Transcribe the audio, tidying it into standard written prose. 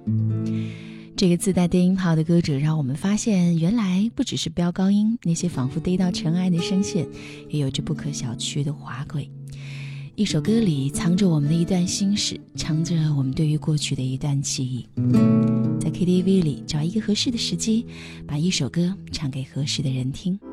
这个自带低音炮的歌者让我们发现，原来不只是飙高音，那些仿佛低到尘埃的声线也有着不可小觑的华贵。一首歌里藏着我们的一段心事，藏着我们对于过去的一段记忆。在 KTV 里找一个合适的时机，把一首歌唱给合适的人听。